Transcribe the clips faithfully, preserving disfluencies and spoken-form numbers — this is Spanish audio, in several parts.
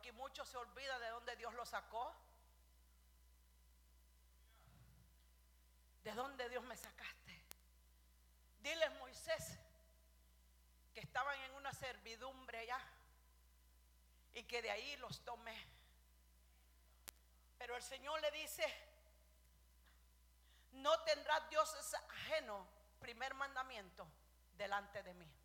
y muchos se olvidan de dónde Dios los sacó. ¿De dónde Dios me sacaste? Diles, Moisés, que estaban en una servidumbre allá y que de ahí los tomé. Pero el Señor le dice: no tendrás dioses ajenos, primer mandamiento, delante de mí.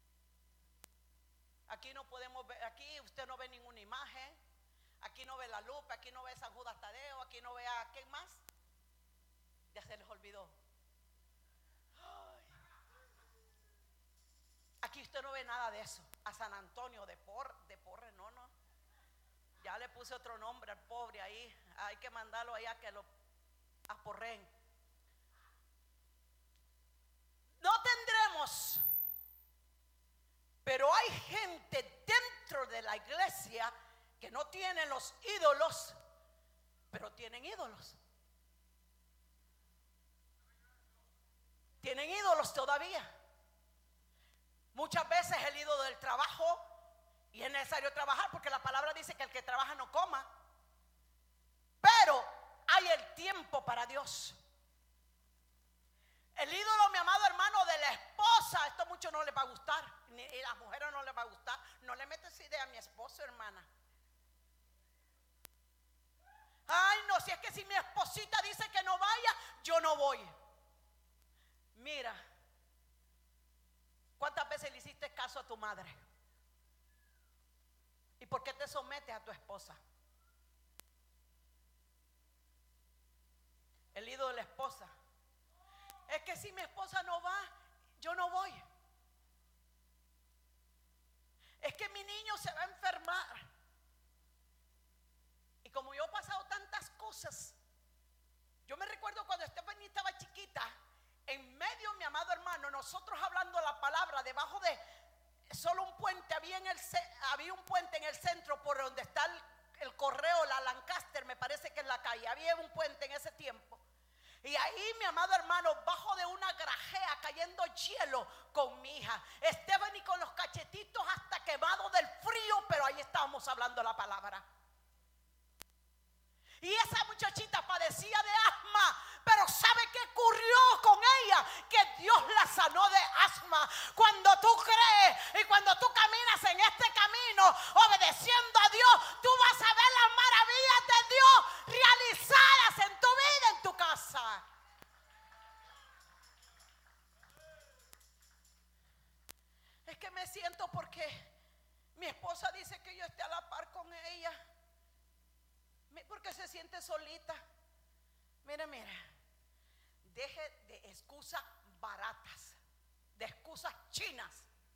Aquí no podemos ver, aquí usted no ve ninguna imagen, aquí no ve la lupa, aquí no ve a San Judas Tadeo, aquí no ve a ¿quién más? Ya se les olvidó. Ay. Aquí usted no ve nada de eso. A San Antonio de Por, de Porre, no, no. Ya le puse otro nombre al pobre ahí. Hay que mandarlo allá que lo aporren. No tendremos, pero hay gente dentro de la iglesia que no tienen los ídolos, pero tienen ídolos. Tienen ídolos todavía. Muchas veces el ídolo del trabajo, y es necesario trabajar porque la palabra dice que el que trabaja no coma. Pero hay el tiempo para Dios. El ídolo, mi amado hermano, de la esposa, esto mucho no le va a gustar, ni a las mujeres no les va a gustar. No le metes idea a mi esposo, hermana. Ay, no, si es que si mi esposita dice que no vaya, yo no voy. Mira, ¿cuántas veces le hiciste caso a tu madre? ¿Y por qué te sometes a tu esposa? El ídolo de la esposa. Es que si mi esposa no va, yo no voy. Es que mi niño se va a enfermar. Y como yo he pasado tantas cosas, yo me recuerdo cuando Stephanie estaba chiquita, en medio, mi amado hermano, nosotros hablando la palabra debajo de solo un puente, había, en el, había un puente en el centro por donde está el, el correo, la Lancaster, me parece que en la calle, había un puente en ese tiempo. Y ahí, mi amado hermano, bajo de una grajea cayendo hielo con mi hija Stephanie con los cachetitos hasta quemados del frío, pero ahí estábamos hablando la palabra. Y esa muchachita padecía de asma, pero ¿sabe qué ocurrió con ella? Que Dios la sanó de asma. Cuando tú crees y cuando tú caminas en este camino obedeciendo a Dios, tú vas a ver las maravillas de Dios realizadas en tu vida, en tu casa. Es que me siento porque mi esposa dice que yo esté a la par con ella, porque se siente solita. Mire, mire, deje de excusas baratas, de excusas chinas.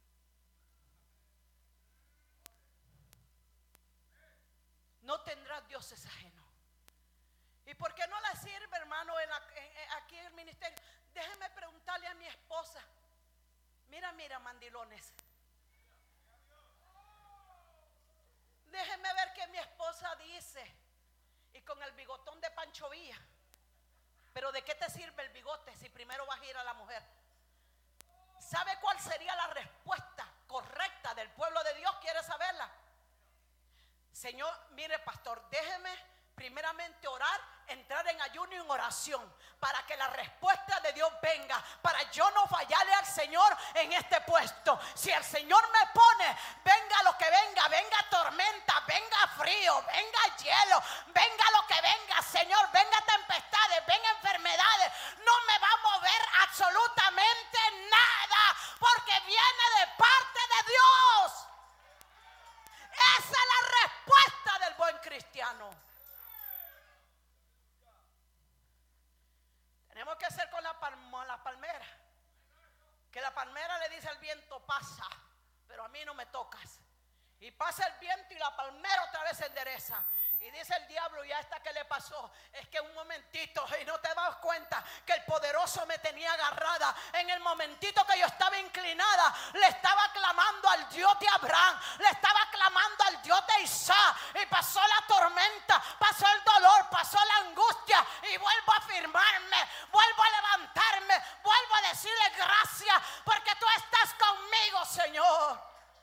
No tendrás dioses ajenos. ¿Y por qué no la sirve, hermano, en la, en, en, aquí en el ministerio? Déjeme preguntarle a mi esposa. Mira, mira, mandilones. Déjeme ver qué mi esposa dice. Y con el bigotón de Pancho Villa. Pero ¿de qué te sirve el bigote si primero vas a ir a la mujer? ¿Sabe cuál sería la respuesta correcta del pueblo de Dios? ¿Quiere saberla? Señor, mire, pastor, déjeme primeramente orar, entrar en ayuno y en oración para que la respuesta de Dios venga, para yo no fallarle al Señor en este puesto. Si el Señor me pone, venga lo que venga, venga tormenta, venga frío, venga hielo, venga lo que venga, Señor, venga tempestades, venga enfermedades, no me va a mover absolutamente nada, porque viene de parte de Dios. Esa es la respuesta del buen cristiano. Tenemos que hacer con la, palma, la palmera, que la palmera le dice al viento: pasa, pero a mí no me tocas. Y pasa el viento y la palmera otra vez se endereza. Y dice el diablo: ¿y a esta qué le pasó? Es que un momentito, y no te das cuenta que el poderoso me tenía agarrada. En el momentito que yo estaba inclinada, le estaba clamando al Dios de Abraham, le estaba clamando al Dios de Isaac. Y pasó la tormenta, pasó el dolor,